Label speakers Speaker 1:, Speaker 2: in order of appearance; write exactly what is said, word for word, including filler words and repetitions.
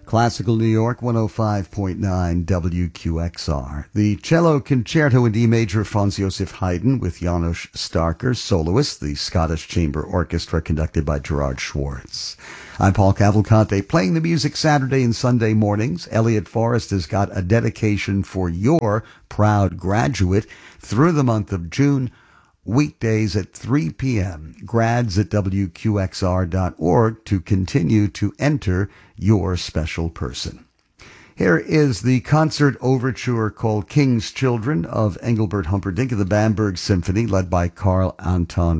Speaker 1: Classical New York, one oh five point nine W Q X R. The Cello Concerto in D major, Franz Joseph Haydn with Janos Starker, soloist, the Scottish Chamber Orchestra conducted by Gerard Schwartz. I'm Paul Cavalcante, playing the music Saturday and Sunday mornings. Elliot Forrest has got a dedication for your proud graduate through the month of June, weekdays at three p.m. Grads at W Q X R dot org to continue to enter your special person. Here is the concert overture called King's Children of Engelbert Humperdinck of the Bamberg Symphony, led by Carl Anton